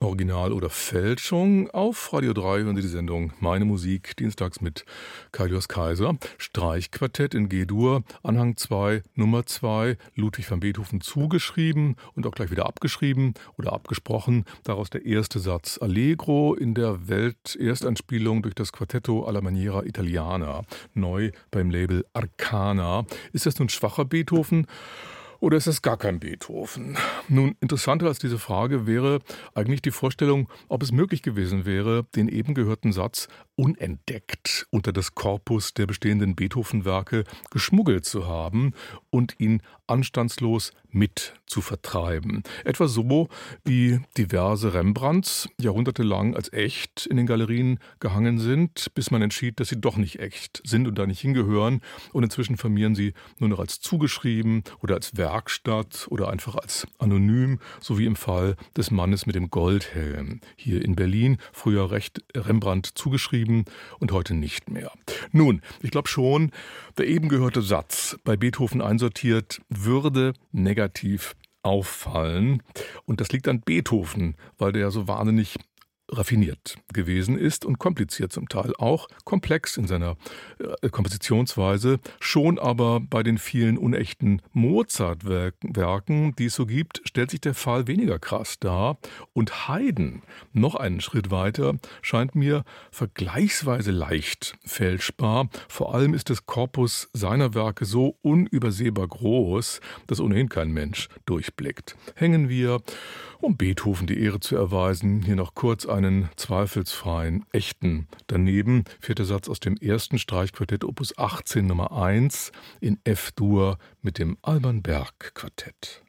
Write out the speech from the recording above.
Original oder Fälschung. Auf Radio 3 hören Sie die Sendung Meine Musik, dienstags mit Kaius Kaiser. Streichquartett in G-Dur, Anhang 2, Nummer 2, Ludwig van Beethoven zugeschrieben und auch gleich wieder abgeschrieben oder abgesprochen. Daraus der erste Satz Allegro in der Welterstanspielung durch das Quartetto alla maniera italiana, neu beim Label Arcana. Ist das nun schwacher Beethoven? Oder ist es gar kein Beethoven? Nun, interessanter als diese Frage wäre eigentlich die Vorstellung, ob es möglich gewesen wäre, den eben gehörten Satz unentdeckt unter das Korpus der bestehenden Beethoven-Werke geschmuggelt zu haben und ihn anstandslos mit zu vertreiben. Etwa so, wie diverse Rembrandts jahrhundertelang als echt in den Galerien gehangen sind, bis man entschied, dass sie doch nicht echt sind und da nicht hingehören. Und inzwischen firmieren sie nur noch als zugeschrieben oder als Werkstatt oder einfach als anonym, so wie im Fall des Mannes mit dem Goldhelm. Hier in Berlin, früher recht Rembrandt zugeschrieben und heute nicht mehr. Nun, ich glaube schon, der eben gehörte Satz, bei Beethoven einsortiert, würde negativ auffallen. Und das liegt an Beethoven, weil der ja so wahnsinnig raffiniert gewesen ist und kompliziert zum Teil auch, komplex in seiner Kompositionsweise, schon aber bei den vielen unechten Mozart-Werken, die es so gibt, stellt sich der Fall weniger krass dar. Und Haydn, noch einen Schritt weiter, scheint mir vergleichsweise leicht fälschbar. Vor allem ist das Korpus seiner Werke so unübersehbar groß, dass ohnehin kein Mensch durchblickt. Hängen wir, um Beethoven die Ehre zu erweisen, hier noch kurz einen zweifelsfreien, echten daneben. Vierter Satz aus dem ersten Streichquartett Opus 18 Nummer 1 in F-Dur mit dem Alban Berg Quartett.